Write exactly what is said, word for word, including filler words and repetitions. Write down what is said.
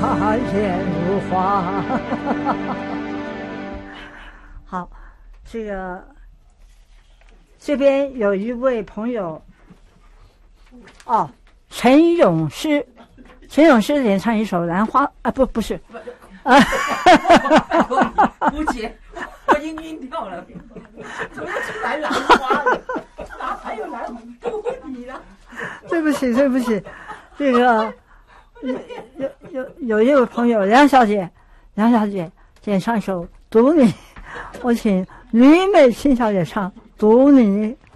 颜如花。好，这个这边有一位朋友，哦，陈咏诗，陈咏诗演唱一首《兰花》啊，不，不是，啊， 吴姐，我已经晕掉了，怎么又出来兰花了？哪还有兰花？不会比了。 对不起，对不起，这个有有有有一位朋友梁小姐，梁小姐演唱一首《读你》，我请吕美琴小姐唱《读你》。